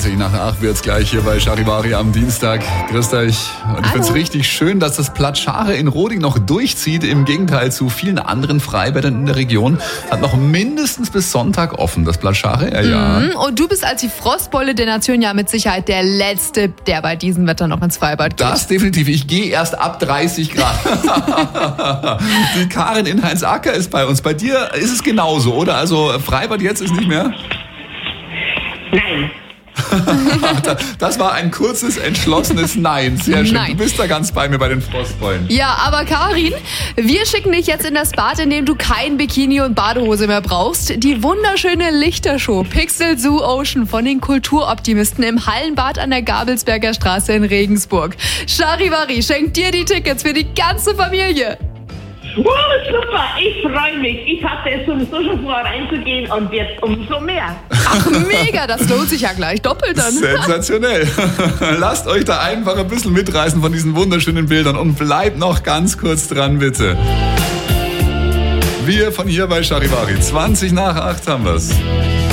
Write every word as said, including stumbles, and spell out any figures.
zwanzig nach acht wird's gleich hier bei Charivari am Dienstag. Grüßt euch. Und ich find's richtig schön, dass das Platschare in Roding noch durchzieht. Im Gegenteil zu vielen anderen Freibädern in der Region. Hat noch mindestens bis Sonntag offen, das Platschare. Ja, ja. Mhm. Und du bist als die Frostbeule der Nation ja mit Sicherheit der Letzte, der bei diesem Wetter noch ins Freibad geht. Das definitiv. Ich gehe erst ab dreißig Grad. Die Karin in Heinzacker ist bei uns. Bei dir ist es genauso, oder? Also Freibad jetzt ist nicht mehr? Nein. Das war ein kurzes, entschlossenes Nein. Sehr schön. Nein. Du bist da ganz bei mir bei den Frostbeulen. Ja, aber Karin, wir schicken dich jetzt in das Bad, in dem du kein Bikini und Badehose mehr brauchst. Die wunderschöne Lichtershow Pixel Zoo Ocean von den Kulturoptimisten im Hallenbad an der Gabelsberger Straße in Regensburg. Charivari schenkt dir die Tickets für die ganze Familie. Wow, super, ich freue mich. Ich hatte es sowieso schon vor, reinzugehen und jetzt umso mehr. Ach, mega, das lohnt sich ja gleich doppelt dann. Sensationell. Lasst euch da einfach ein bisschen mitreißen von diesen wunderschönen Bildern und bleibt noch ganz kurz dran, bitte. Wir von hier bei Charivari. zwanzig nach acht haben wir's.